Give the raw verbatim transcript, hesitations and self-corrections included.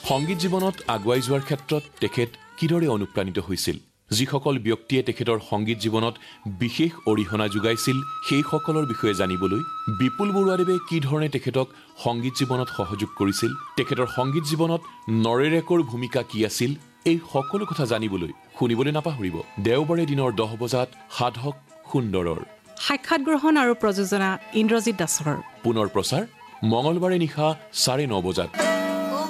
সংগীত জীৱনত আগুৱাই যোৱাৰ ক্ষেত্ৰত তেখেত কিদৰে অনুপ্ৰাণিত হৈছিল? যিসকল ব্যক্তিয়ে তেখেতৰ সংগীত জীৱনত বিশেষ অৰিহণা যোগাইছিল সেই সকলৰ বিষয়ে জানিবলৈ বিপুল বৰুৱাদেৱে কি ধৰণে তেখেতক সংগীত জীৱনত সহযোগ কৰিছিল, তেখেতৰ সংগীত জীৱনত নৰেৰেকৰ ভূমিকা কি আছিল, এই সকলো কথা জানিবলৈ শুনিবলৈ নাপাহৰিব দেওবাৰে দিনৰ দহ বজাত সাধক সুন্দৰৰ। সাক্ষাৎ গ্ৰহণ আৰু প্ৰযোজনা ইন্দ্ৰজিৎ দাসৰ। পুনৰ প্ৰচাৰ মঙলবাৰে নিশা চাৰে ন বজাত।